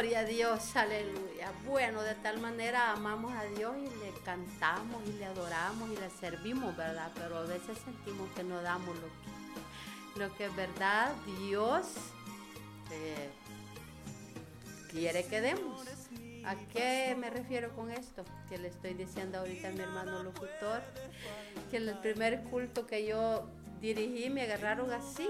Gloria a Dios, aleluya. Bueno, de tal manera amamos a Dios y le cantamos y le adoramos y le servimos, ¿verdad? Pero a veces sentimos que no damos lo que es verdad Dios quiere que demos. ¿A qué me refiero con esto? Que le estoy diciendo ahorita a mi hermano locutor, que en el primer culto que yo dirigí me agarraron así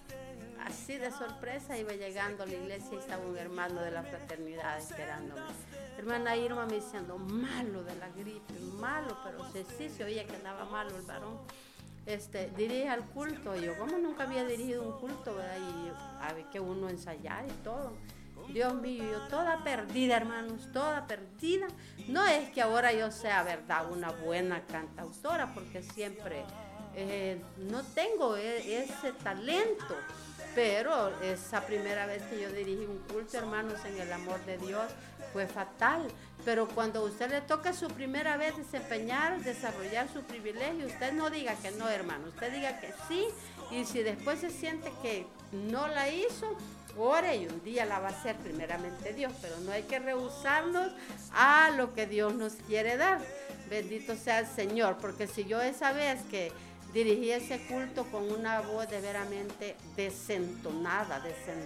de sorpresa. Iba llegando a la iglesia y estaba un hermano de la fraternidad esperándome. Hermana Irma me diciendo, malo de la gripe, malo, pero sí se oía que andaba malo el varón. Dirige al culto. Y yo, como nunca había dirigido un culto, ¿verdad? Y había que uno ensayar y todo. Dios mío, yo toda perdida, hermanos, toda perdida. No es que ahora yo sea, verdad, una buena cantautora, porque siempre no tengo ese talento. Pero esa primera vez que yo dirigí un culto, hermanos, en el amor de Dios, fue fatal. Pero cuando a usted le toca su primera vez desempeñar, desarrollar su privilegio, usted no diga que no, hermano, usted diga que sí. Y si después se siente que no la hizo, ore y un día la va a hacer primeramente Dios. Pero no hay que rehusarnos a lo que Dios nos quiere dar. Bendito sea el Señor, porque si yo esa vez que dirigí ese culto con una voz de veramente desentonada,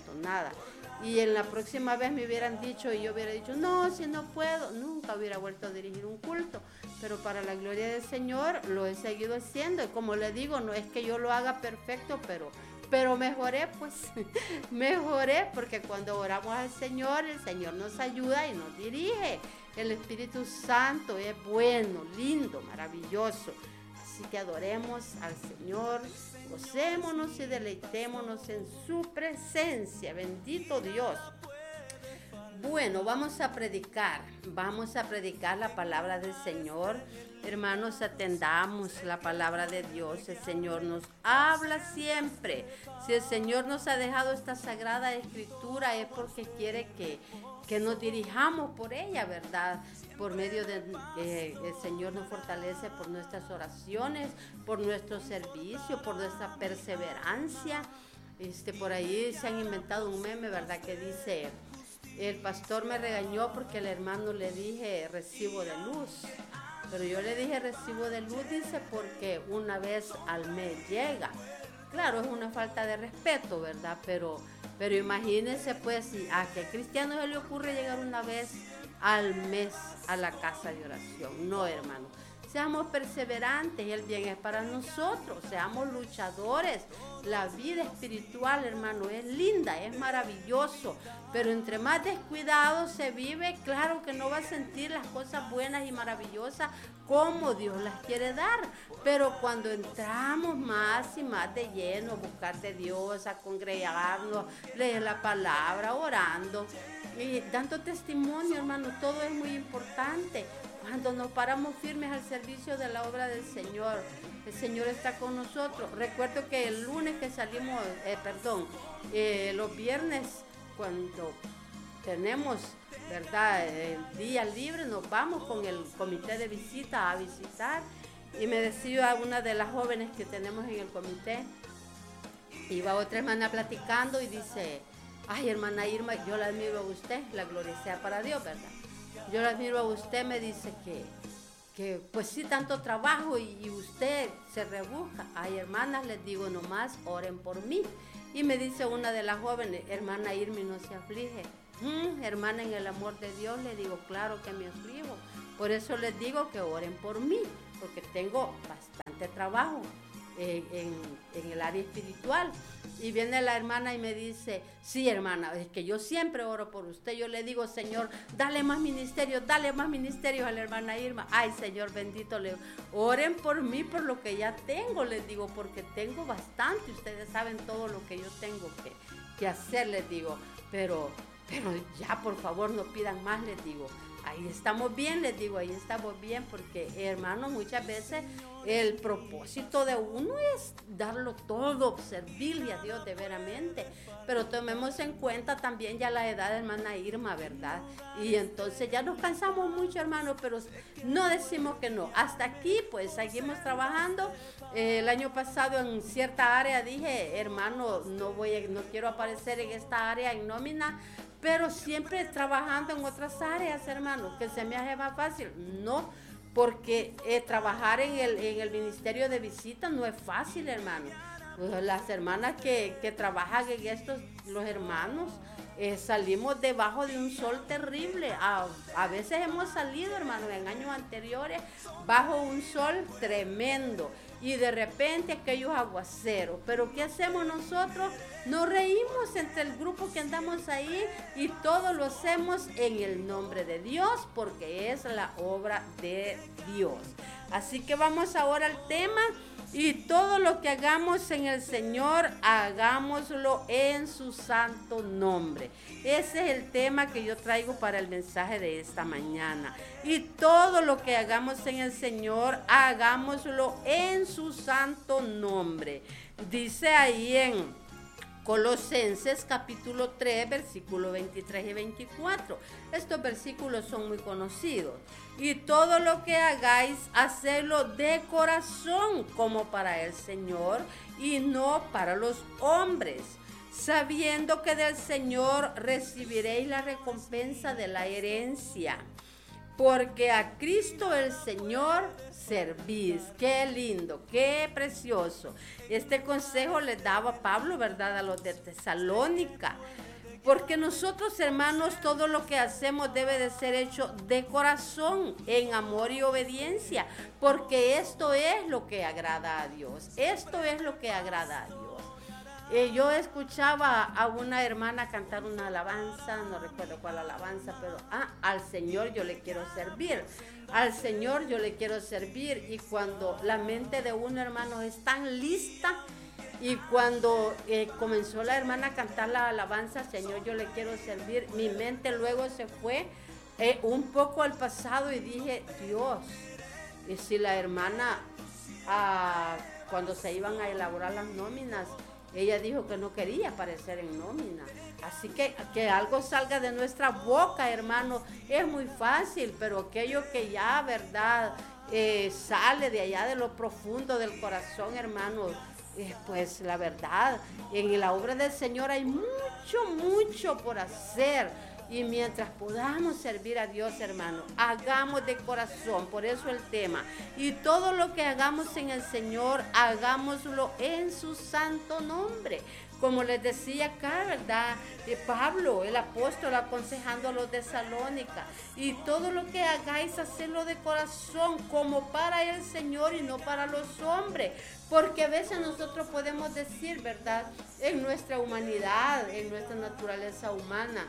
y en la próxima vez me hubieran dicho y yo hubiera dicho, no, si no puedo, nunca hubiera vuelto a dirigir un culto, pero para la gloria del Señor lo he seguido haciendo, y como le digo, no es que yo lo haga perfecto, pero mejoré, pues, mejoré, porque cuando oramos al Señor, el Señor nos ayuda y nos dirige. El Espíritu Santo es bueno, lindo, maravilloso. Así que adoremos al Señor, gocémonos y deleitémonos en su presencia. Bendito Dios. Bueno, vamos a predicar la palabra del Señor. Hermanos, atendamos la palabra de Dios. El Señor nos habla siempre. Si el Señor nos ha dejado esta sagrada escritura es porque quiere que nos dirijamos por ella, ¿verdad? Por medio de el Señor nos fortalece por nuestras oraciones, por nuestro servicio, por nuestra perseverancia. Por ahí se han inventado un meme, ¿verdad? Que dice, el pastor me regañó porque el hermano le dije recibo de luz. Pero yo le dije recibo de luz, dice, porque una vez al mes llega. Claro, es una falta de respeto, ¿verdad? Pero imagínense, pues, si a qué cristiano se le ocurre llegar una vez al mes a la casa de oración. No, hermano. Seamos perseverantes y el bien es para nosotros. Seamos luchadores. La vida espiritual, hermano, es linda, es maravilloso. Pero entre más descuidado se vive, claro que no va a sentir las cosas buenas y maravillosas como Dios las quiere dar. Pero cuando entramos más y más de lleno a buscar de Dios, a congregarnos, leer la palabra, orando y dando testimonio, hermano, todo es muy importante. Cuando nos paramos firmes al servicio de la obra del Señor, el Señor está con nosotros. Recuerdo que el lunes que salimos, los viernes, cuando tenemos, ¿verdad?, el día libre, nos vamos con el comité de visita a visitar. Y me decía una de las jóvenes que tenemos en el comité, iba otra hermana platicando y dice, ay, hermana Irma, yo la admiro a usted, la gloria sea para Dios, ¿verdad? Yo la admiro a usted, me dice que pues sí, tanto trabajo y usted se rebusca. Ay, hermanas, les digo nomás, oren por mí. Y me dice una de las jóvenes, hermana Irma, no se aflige. Hermana, en el amor de Dios, le digo, claro que me aflijo. Por eso les digo que oren por mí, porque tengo bastante trabajo en el área espiritual. Y viene la hermana y me dice, sí, hermana, es que yo siempre oro por usted. Yo le digo, Señor, dale más ministerios a la hermana Irma. Ay, Señor bendito, oren por mí por lo que ya tengo, les digo, porque tengo bastante. Ustedes saben todo lo que yo tengo que hacer, les digo, pero ya, por favor, no pidan más, les digo. Ahí estamos bien, les digo, ahí estamos bien, porque hermanos, muchas veces el propósito de uno es darlo todo, servirle a Dios de veramente. Pero tomemos en cuenta también ya la edad de hermana Irma, ¿verdad? Y entonces ya nos cansamos mucho, hermano, pero no decimos que no. Hasta aquí, pues, seguimos trabajando. El año pasado en cierta área dije, hermano, no quiero aparecer en esta área en nómina, pero siempre trabajando en otras áreas, hermano, que se me hace más fácil. No, porque trabajar en el ministerio de visita no es fácil, hermano. Pues las hermanas que trabajan en estos, los hermanos, salimos debajo de un sol terrible. A veces hemos salido, hermano, en años anteriores, bajo un sol tremendo. Y de repente aquellos aguaceros. Pero ¿qué hacemos nosotros? Nos reímos entre el grupo que andamos ahí y todo lo hacemos en el nombre de Dios, porque es la obra de Dios. Así que vamos ahora al tema. Y todo lo que hagamos en el Señor, hagámoslo en su santo nombre. Ese es el tema que yo traigo para el mensaje de esta mañana. Y todo lo que hagamos en el Señor, hagámoslo en su santo nombre. Dice ahí en Colosenses capítulo 3, versículos 23 y 24. Estos versículos son muy conocidos. Y todo lo que hagáis, hacedlo de corazón, como para el Señor y no para los hombres, sabiendo que del Señor recibiréis la recompensa de la herencia. Porque a Cristo el Señor servís. Qué lindo, qué precioso. Este consejo le daba Pablo, ¿verdad?, a los de Tesalónica. Porque nosotros, hermanos, todo lo que hacemos debe de ser hecho de corazón, en amor y obediencia. Porque esto es lo que agrada a Dios. Esto es lo que agrada a Dios. Yo escuchaba a una hermana cantar una alabanza, no recuerdo cuál alabanza, pero al Señor yo le quiero servir, al Señor yo le quiero servir. Y cuando la mente de uno, hermano, es tan lista, y cuando comenzó la hermana a cantar la alabanza, Señor, yo le quiero servir, mi mente luego se fue un poco al pasado y dije, Dios, y si la hermana, cuando se iban a elaborar las nóminas, ella dijo que no quería aparecer en nómina. Así que algo salga de nuestra boca, hermano, es muy fácil, pero aquello que ya, ¿verdad?, sale de allá de lo profundo del corazón, hermano, pues la verdad, en la obra del Señor hay mucho por hacer. Y mientras podamos servir a Dios, hermano, hagamos de corazón. Por eso el tema. Y todo lo que hagamos en el Señor, hagámoslo en su santo nombre. Como les decía acá, ¿verdad?, Pablo, el apóstol, aconsejando a los de Tesalónica. Y todo lo que hagáis, hacedlo de corazón, como para el Señor y no para los hombres. Porque a veces nosotros podemos decir, ¿verdad?, en nuestra humanidad, en nuestra naturaleza humana,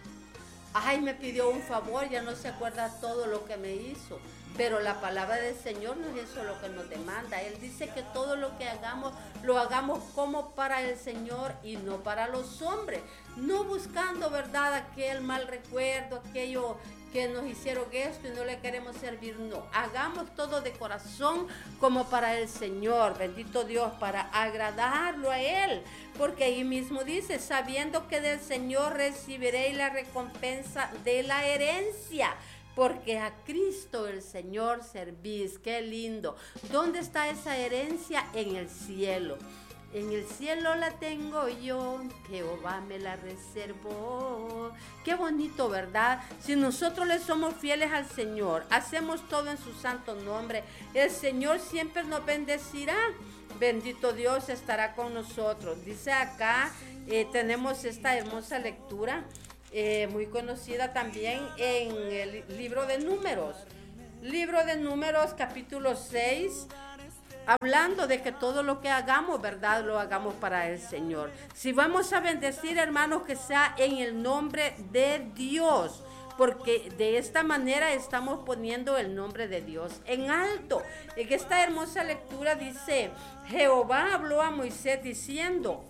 ay, me pidió un favor, ya no se acuerda todo lo que me hizo. Pero la palabra del Señor no es eso lo que nos demanda. Él dice que todo lo que hagamos, lo hagamos como para el Señor y no para los hombres. No buscando, ¿verdad?, aquel mal recuerdo, aquello que nos hicieron esto y no le queremos servir. No, hagamos todo de corazón como para el Señor, bendito Dios, para agradarlo a Él. Porque ahí mismo dice, sabiendo que del Señor recibiréis la recompensa de la herencia. Porque a Cristo el Señor servís. Qué lindo. ¿Dónde está esa herencia? En el cielo. En el cielo la tengo yo, Jehová me la reservó. Qué bonito, ¿verdad? Si nosotros le somos fieles al Señor, hacemos todo en su santo nombre, el Señor siempre nos bendecirá. Bendito Dios estará con nosotros. Dice acá, tenemos esta hermosa lectura, muy conocida también en el libro de Números. Libro de Números, capítulo 6. Hablando de que todo lo que hagamos, ¿verdad?, lo hagamos para el Señor. Si vamos a bendecir, hermanos, que sea en el nombre de Dios. Porque de esta manera estamos poniendo el nombre de Dios en alto. En esta hermosa lectura dice, Jehová habló a Moisés diciendo,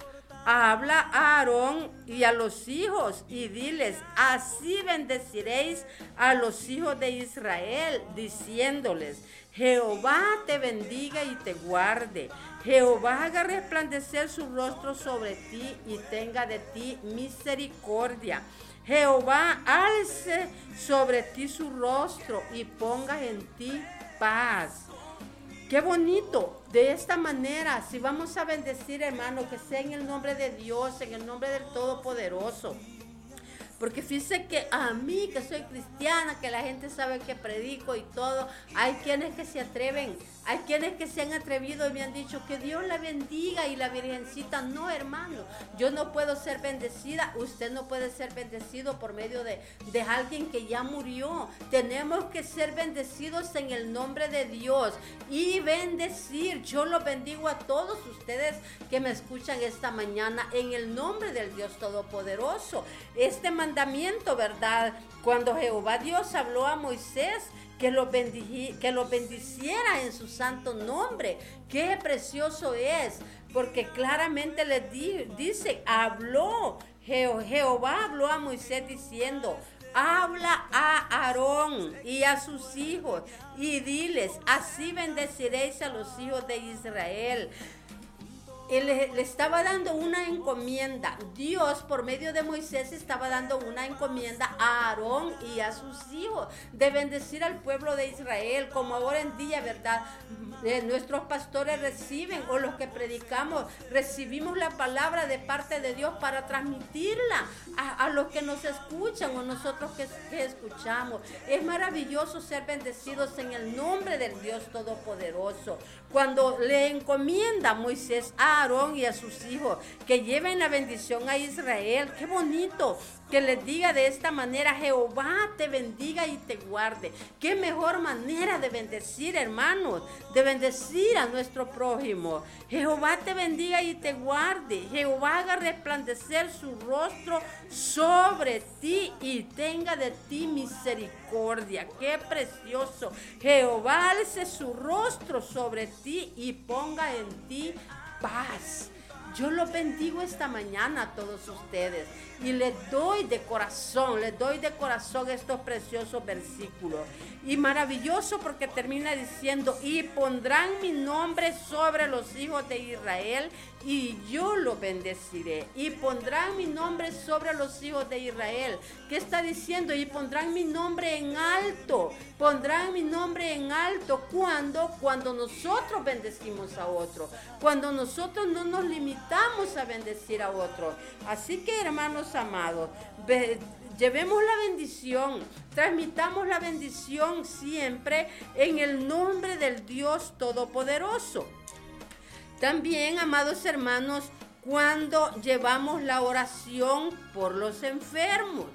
habla a Aarón y a los hijos y diles, así bendeciréis a los hijos de Israel, diciéndoles, Jehová te bendiga y te guarde. Jehová haga resplandecer su rostro sobre ti y tenga de ti misericordia. Jehová alce sobre ti su rostro y ponga en ti paz. Qué bonito. De esta manera, si vamos a bendecir, hermano, que sea en el nombre de Dios, en el nombre del Todopoderoso. Porque fíjese que a mí, que soy cristiana, que la gente sabe que predico y todo, hay quienes que se atreven, hay quienes que se han atrevido y me han dicho que Dios la bendiga y la Virgencita. No, hermano, yo no puedo ser bendecida, usted no puede ser bendecido por medio de alguien que ya murió. Tenemos que ser bendecidos en el nombre de Dios y bendecir. Yo los bendigo a todos ustedes que me escuchan esta mañana en el nombre del Dios Todopoderoso. Este mandamiento, ¿verdad? Cuando Jehová Dios habló a Moisés que lo bendiciera en su santo nombre. Qué precioso es, porque claramente les dice, habló, Jehová habló a Moisés diciendo, habla a Aarón y a sus hijos y diles, así bendeciréis a los hijos de Israel. Él le estaba dando una encomienda. Dios por medio de Moisés estaba dando una encomienda a Aarón y a sus hijos de bendecir al pueblo de Israel, como ahora en día, ¿verdad? Nuestros pastores reciben, o los que predicamos, recibimos la palabra de parte de Dios para transmitirla a los que nos escuchan o nosotros que escuchamos. Es maravilloso ser bendecidos en el nombre del Dios Todopoderoso. Cuando le encomienda Moisés a Aarón y a sus hijos que lleven la bendición a Israel, qué bonito que les diga de esta manera, Jehová te bendiga y te guarde. Qué mejor manera de bendecir, hermanos, de bendecir a nuestro prójimo. Jehová te bendiga y te guarde. Jehová haga resplandecer su rostro sobre ti y tenga de ti misericordia. Qué precioso. Jehová alce su rostro sobre ti y ponga en ti paz. Yo los bendigo esta mañana a todos ustedes y les doy de corazón estos preciosos versículos. Y maravilloso porque termina diciendo, y pondrán mi nombre sobre los hijos de Israel y yo los bendeciré. Y pondrán mi nombre sobre los hijos de Israel. ¿Qué está diciendo? Y pondrán mi nombre en alto. Pondrán mi nombre en alto. ¿Cuándo? Cuando nosotros bendecimos a otro. Cuando nosotros no nos limitamos a bendecir a otro. Así que, hermanos amados, llevemos la bendición, transmitamos la bendición siempre en el nombre del Dios Todopoderoso. También, amados hermanos, cuando llevamos la oración por los enfermos,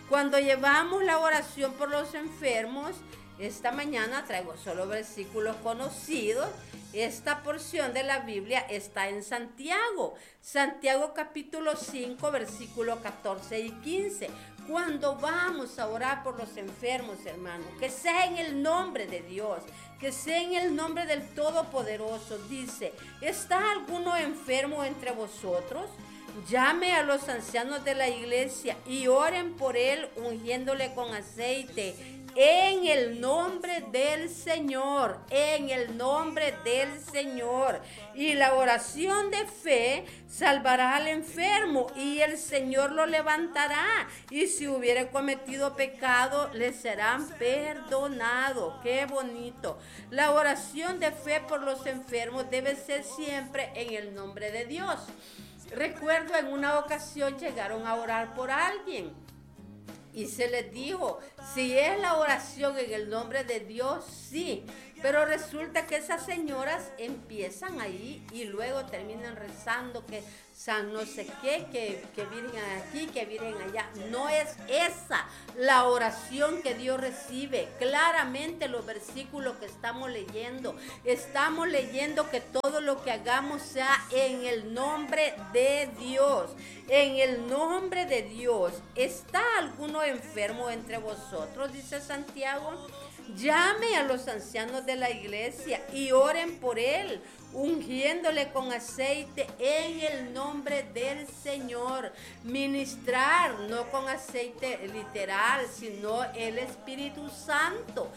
esta mañana traigo solo versículos conocidos. Esta porción de la Biblia está en Santiago capítulo 5, versículos 14 y 15. Cuando vamos a orar por los enfermos, hermanos, que sea en el nombre de Dios, que sea en el nombre del Todopoderoso. Dice, ¿está alguno enfermo entre vosotros? Llame a los ancianos de la iglesia y oren por él, ungiéndole con aceite. En el nombre del Señor, Y la oración de fe salvará al enfermo y el Señor lo levantará. Y si hubiere cometido pecado, le serán perdonados. Qué bonito. La oración de fe por los enfermos debe ser siempre en el nombre de Dios. Recuerdo en una ocasión llegaron a orar por alguien. Y se les dijo, si es la oración en el nombre de Dios, sí. Pero resulta que esas señoras empiezan ahí y luego terminan rezando que San no sé qué, que virgen aquí, que virgen allá. No es esa la oración que Dios recibe. Claramente los versículos que estamos leyendo que todo lo que hagamos sea en el nombre de Dios. En el nombre de Dios. ¿Está alguno enfermo entre vosotros? Dice Santiago. Llame a los ancianos de la iglesia y oren por él, ungiéndole con aceite en el nombre del Señor. Ministrar, no con aceite literal, sino el Espíritu Santo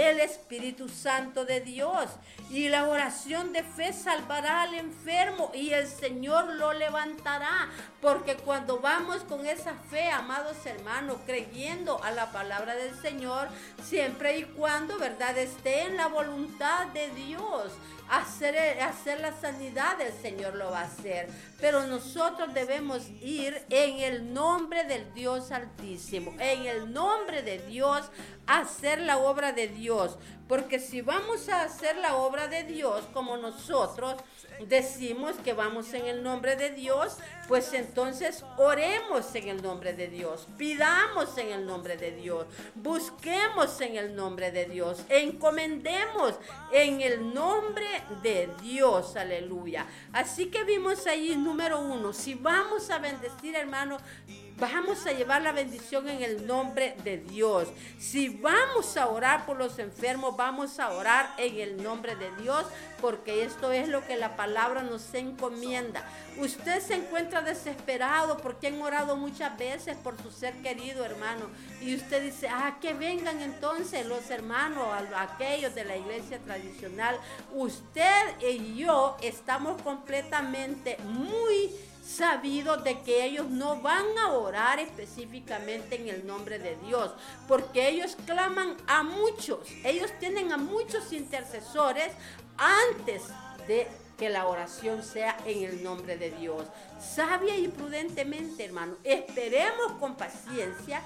de Dios. Y la oración de fe salvará al enfermo y el Señor lo levantará. Porque cuando vamos con esa fe, amados hermanos, creyendo a la palabra del Señor, siempre y cuando, ¿verdad?, esté en la voluntad de Dios, hacer la sanidad, el Señor lo va a hacer. Pero nosotros debemos ir en el nombre del Dios Altísimo, en el nombre de Dios, a hacer la obra de Dios. Porque si vamos a hacer la obra de Dios como nosotros decimos que vamos en el nombre de Dios, pues entonces oremos en el nombre de Dios, pidamos en el nombre de Dios, busquemos en el nombre de Dios, encomendemos en el nombre de Dios, aleluya. Así que vimos ahí, número 1, si vamos a bendecir, hermano, vamos a llevar la bendición en el nombre de Dios. Si vamos a orar por los enfermos, vamos a orar en el nombre de Dios, porque esto es lo que la palabra nos encomienda. Usted se encuentra desesperado porque han orado muchas veces por su ser querido, hermano, y usted dice, que vengan entonces los hermanos, aquellos de la iglesia tradicional. Usted y yo estamos completamente muy sabido de que ellos no van a orar específicamente en el nombre de Dios, porque ellos claman a muchos, ellos tienen a muchos intercesores antes de que la oración sea en el nombre de Dios. Sabia y prudentemente, hermano, esperemos con paciencia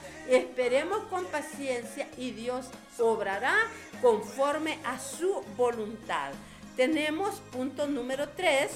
y Dios obrará conforme a su voluntad. Tenemos punto número 3.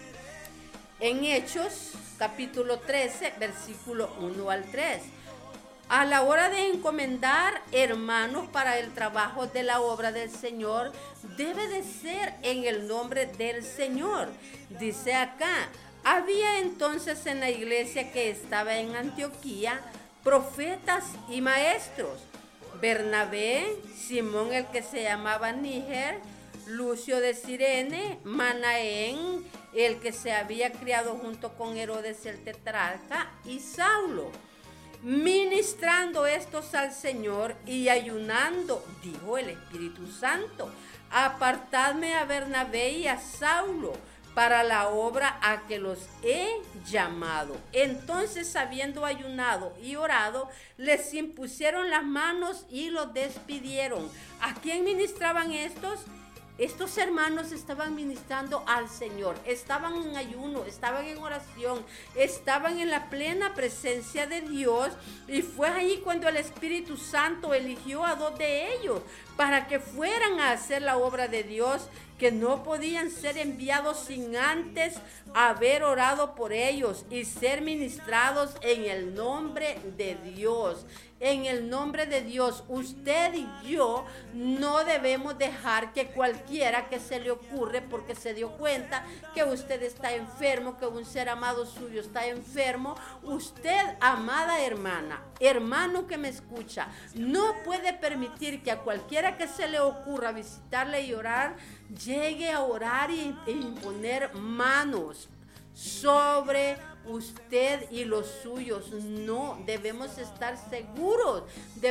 En Hechos, capítulo 13, versículo 1 al 3. A la hora de encomendar, hermanos, para el trabajo de la obra del Señor, debe de ser en el nombre del Señor. Dice acá, había entonces en la iglesia que estaba en Antioquía profetas y maestros: Bernabé, Simón el que se llamaba Níger, Lucio de Cirene, Manaén, el que se había criado junto con Herodes el tetrarca, y Saulo. Ministrando estos al Señor y ayunando, dijo el Espíritu Santo, apartadme a Bernabé y a Saulo para la obra a que los he llamado. Entonces, habiendo ayunado y orado, les impusieron las manos y los despidieron. ¿A quién ministraban estos? Estos hermanos estaban ministrando al Señor, estaban en ayuno, estaban en oración, estaban en la plena presencia de Dios, y fue ahí cuando el Espíritu Santo eligió a 2 de ellos para que fueran a hacer la obra de Dios, que no podían ser enviados sin antes haber orado por ellos y ser ministrados en el nombre de Dios. En el nombre de Dios, usted y yo no debemos dejar que cualquiera que se le ocurre, porque se dio cuenta que usted está enfermo, que un ser amado suyo está enfermo, usted, amada hermana, hermano que me escucha, no puede permitir que a cualquiera que se le ocurra visitarle y orar, llegue a orar e imponer manos sobre usted y los suyos. No, debemos estar seguros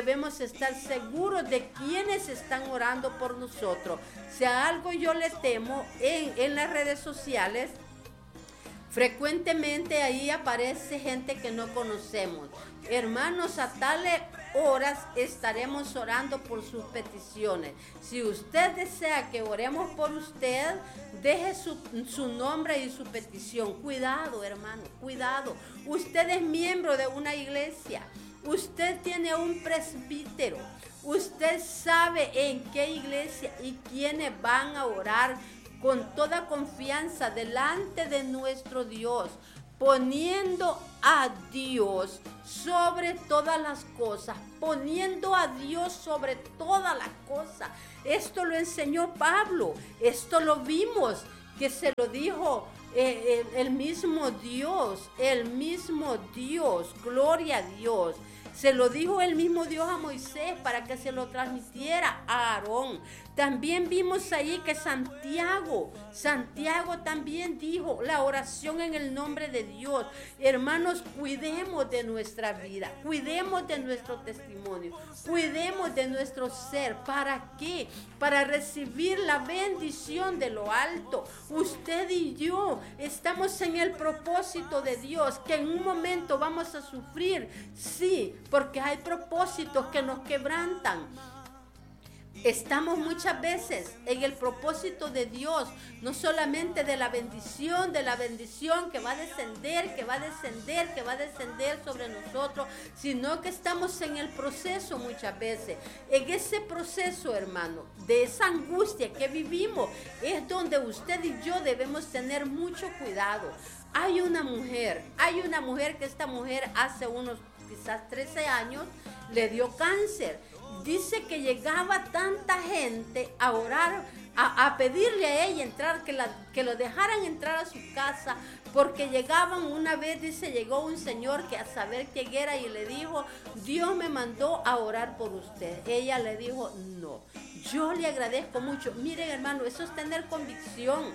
de quienes están orando por nosotros. Si a algo yo le temo, en las redes sociales, frecuentemente ahí aparece gente que no conocemos. Hermanos, a tales horas estaremos orando por sus peticiones. Si usted desea que oremos por usted, deje su nombre y su petición. Cuidado, hermano, cuidado. Usted es miembro de una iglesia. Usted tiene un presbítero. Usted sabe en qué iglesia y quiénes van a orar con toda confianza delante de nuestro Dios, poniendo a Dios sobre todas las cosas, poniendo a Dios sobre todas las cosas. Esto lo enseñó Pablo, esto lo vimos, que se lo dijo el mismo Dios, gloria a Dios. Se lo dijo el mismo Dios a Moisés para que se lo transmitiera a Aarón. También vimos ahí que Santiago también dijo la oración en el nombre de Dios. Hermanos, cuidemos de nuestra vida, cuidemos de nuestro testimonio, cuidemos de nuestro ser. ¿Para qué? Para recibir la bendición de lo alto. Usted y yo estamos en el propósito de Dios, que en un momento vamos a sufrir, sí, porque hay propósitos que nos quebrantan. Estamos muchas veces en el propósito de Dios, no solamente de la bendición que va a descender, que va a descender sobre nosotros, sino que estamos en el proceso muchas veces. En ese proceso, hermano, de esa angustia que vivimos, es donde usted y yo debemos tener mucho cuidado. Hay una mujer que esta mujer hace unos quizás 13 años le dio cáncer. Dice que llegaba tanta gente a orar, a pedirle a ella entrar, que lo dejaran entrar a su casa, porque llegaban una vez, dice, llegó un señor que a saber quién era y le dijo, Dios me mandó a orar por usted. Ella le dijo, no, yo le agradezco mucho. Miren, hermano, eso es tener convicción,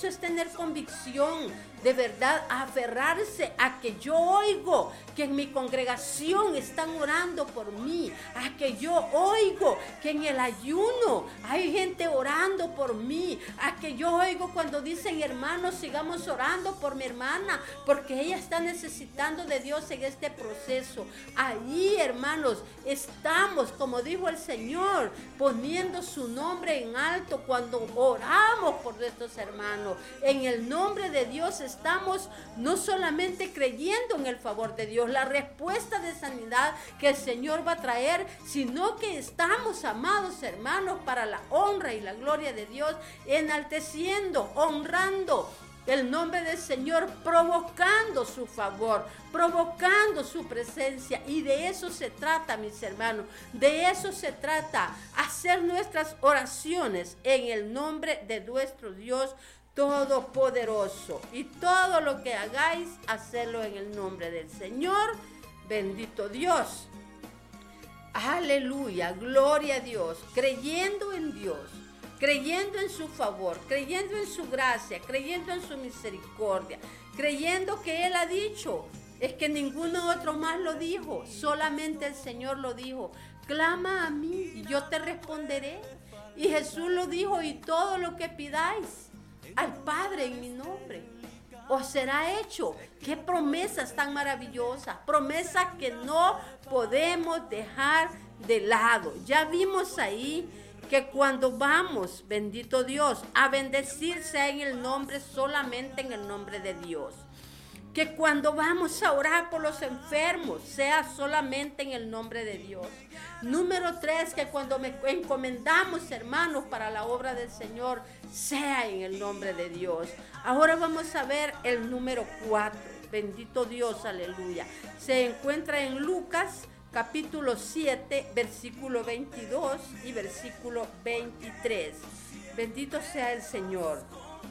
de verdad, aferrarse a que yo oigo que en mi congregación están orando por mí, a que yo oigo que en el ayuno hay gente orando por mí, a que yo oigo cuando dicen, hermanos, sigamos orando por mi hermana, porque ella está necesitando de Dios en este proceso. Ahí, hermanos, estamos, como dijo el Señor, poniendo su nombre en alto cuando oramos por nuestros hermanos. En el nombre de Dios estamos no solamente creyendo en el favor de Dios, la respuesta de sanidad que el Señor va a traer, sino que estamos, amados hermanos, para la honra y la gloria de Dios, enalteciendo, honrando el nombre del Señor, provocando su favor, provocando su presencia. Y de eso se trata, mis hermanos, de eso se trata, hacer nuestras oraciones en el nombre de nuestro Dios Todopoderoso. Y todo lo que hagáis, hacerlo en el nombre del Señor. Bendito Dios. Aleluya, gloria a Dios, creyendo en Dios, creyendo en su favor, creyendo en su gracia, creyendo en su misericordia, creyendo que Él ha dicho, es que ninguno otro más lo dijo, solamente el Señor lo dijo, clama a mí y yo te responderé. Y Jesús lo dijo, y todo lo que pidáis al Padre en mi nombre os será hecho. Qué promesas tan maravillosas, promesas que no podemos dejar de lado. Ya vimos ahí que cuando vamos, bendito Dios, a bendecir sea en el nombre, solamente en el nombre de Dios. Que cuando vamos a orar por los enfermos, sea solamente en el nombre de Dios. Número 3, que cuando me encomendamos, hermanos, para la obra del Señor, sea en el nombre de Dios. Ahora vamos a ver el número 4. Bendito Dios, aleluya. Se encuentra en Lucas, capítulo 7, versículo 22 y versículo 23. Bendito sea el Señor.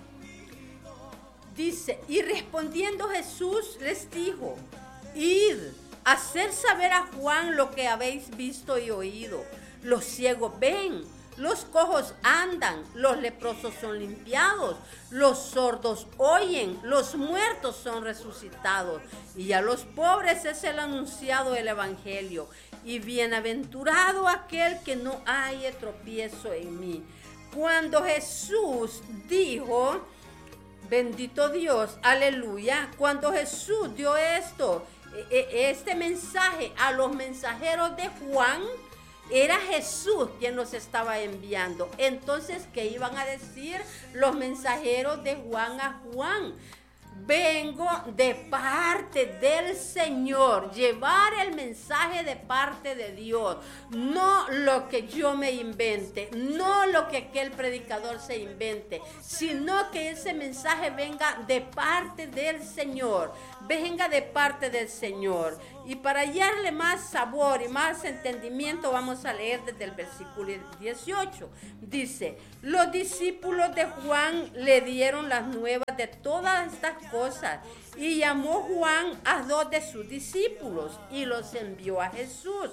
Dice, y respondiendo Jesús les dijo, id, haced saber a Juan lo que habéis visto y oído. Los ciegos ven, los cojos andan, los leprosos son limpiados, los sordos oyen, los muertos son resucitados, y a los pobres es el anunciado el evangelio. Y bienaventurado aquel que no haya tropiezo en mí. Cuando Jesús dijo, bendito Dios, aleluya, cuando Jesús dio este mensaje a los mensajeros de Juan, era Jesús quien nos estaba enviando. Entonces, ¿qué iban a decir los mensajeros de Juan a Juan? Vengo de parte del Señor, llevar el mensaje de parte de Dios, no lo que yo me invente, no lo que aquel predicador se invente, sino que ese mensaje venga de parte del Señor, venga de parte del Señor. Y para hallarle más sabor y más entendimiento, vamos a leer desde el versículo 18. Dice, los discípulos de Juan le dieron las nuevas de todas estas cosas, y llamó Juan a 2 de sus discípulos y los envió a Jesús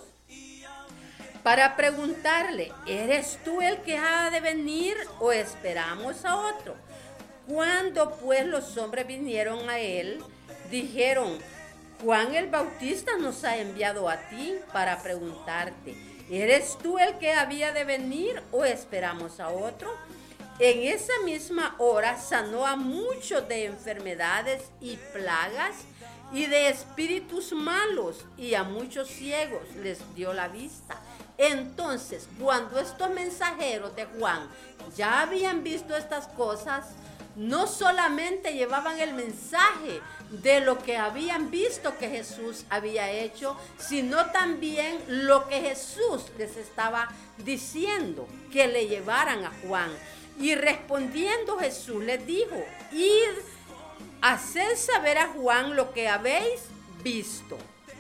para preguntarle, ¿eres tú el que ha de venir o esperamos a otro? Cuando pues los hombres vinieron a él, dijeron, Juan el Bautista nos ha enviado a ti para preguntarte, ¿eres tú el que había de venir o esperamos a otro? En esa misma hora sanó a muchos de enfermedades y plagas y de espíritus malos, y a muchos ciegos les dio la vista. Entonces, cuando estos mensajeros de Juan ya habían visto estas cosas, no solamente llevaban el mensaje de lo que habían visto que Jesús había hecho, sino también lo que Jesús les estaba diciendo que le llevaran a Juan. Y respondiendo Jesús les dijo, id, haced saber a Juan lo que habéis visto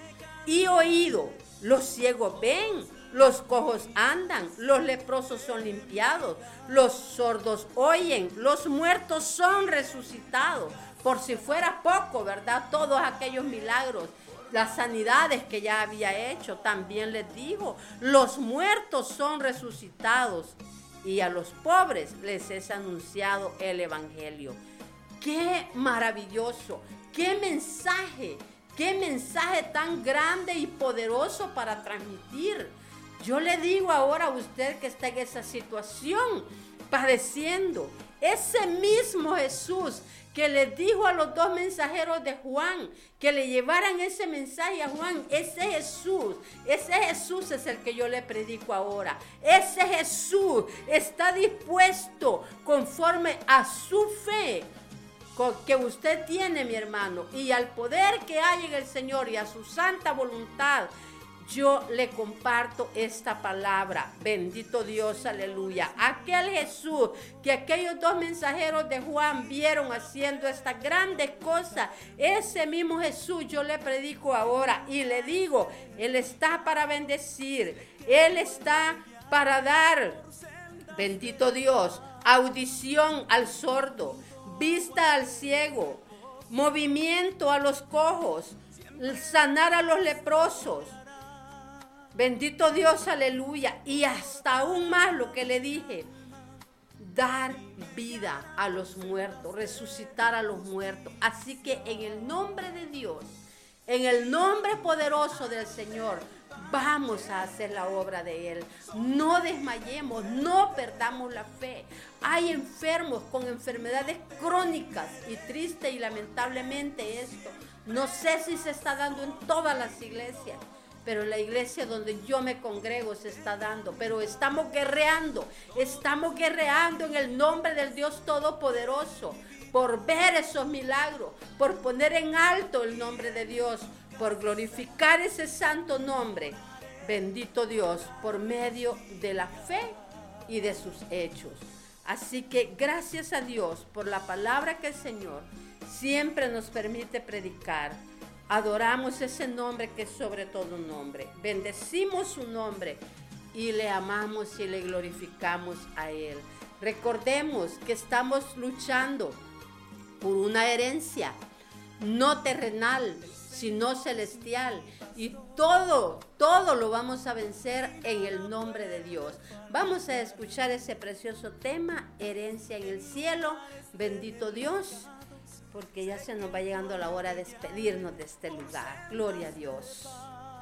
y oído. Los ciegos ven, los cojos andan, los leprosos son limpiados, los sordos oyen, los muertos son resucitados. Por si fuera poco, ¿verdad? Todos aquellos milagros, las sanidades que ya había hecho, también les dijo, los muertos son resucitados y a los pobres les es anunciado el evangelio. ¡Qué maravilloso! ¡Qué mensaje! ¡Qué mensaje tan grande y poderoso para transmitir! Yo le digo ahora a usted que está en esa situación, padeciendo, ese mismo Jesús que le dijo a los 2 mensajeros de Juan que le llevaran ese mensaje a Juan, ese Jesús es el que yo le predico ahora. Ese Jesús está dispuesto conforme a su fe que usted tiene, mi hermano, y al poder que hay en el Señor y a su santa voluntad. Yo le comparto esta palabra. Bendito Dios, aleluya. Aquel Jesús que aquellos 2 mensajeros de Juan vieron haciendo estas grandes cosas, ese mismo Jesús yo le predico ahora y le digo, Él está para bendecir, Él está para dar, bendito Dios, audición al sordo, vista al ciego, movimiento a los cojos, sanar a los leprosos. Bendito Dios, aleluya. Y hasta aún más lo que le dije, dar vida a los muertos, resucitar a los muertos. Así que en el nombre de Dios, en el nombre poderoso del Señor, vamos a hacer la obra de Él. No desmayemos, no perdamos la fe. Hay enfermos con enfermedades crónicas y triste y lamentablemente esto, no sé si se está dando en todas las iglesias, pero en la iglesia donde yo me congrego se está dando. Pero estamos guerreando en el nombre del Dios Todopoderoso, por ver esos milagros, por poner en alto el nombre de Dios, por glorificar ese santo nombre. Bendito Dios, por medio de la fe y de sus hechos. Así que gracias a Dios por la palabra que el Señor siempre nos permite predicar. Adoramos ese nombre que es sobre todo nombre. Bendecimos su nombre y le amamos y le glorificamos a Él. Recordemos que estamos luchando por una herencia, no terrenal, sino celestial. Y todo lo vamos a vencer en el nombre de Dios. Vamos a escuchar ese precioso tema, herencia en el cielo. Bendito Dios, porque ya se nos va llegando la hora de despedirnos de este lugar. Gloria a Dios.